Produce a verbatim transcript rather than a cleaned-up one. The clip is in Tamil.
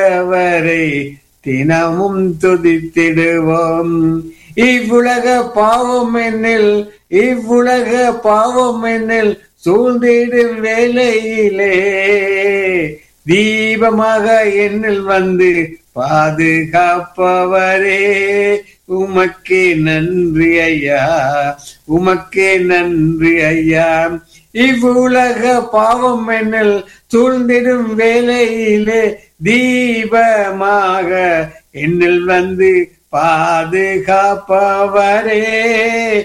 அவரை தினமும் துதித்திடுவோம். இவ்வுலக பாவம் என்னில் இவ்வுலக பாவம் என்னில் சூழ்ந்திடும் வேளையிலே தீபமாக என்னில் வந்து பாதுகாப்பவரே உமக்கே நன்றி ஐயா, உமக்கே நன்றி ஐயா. இவ்வுலக பாவம் என்னில் சூழ்ந்திடும் வேளையிலே தீபமாக என்னில் வந்து பாதுகாப்பவரே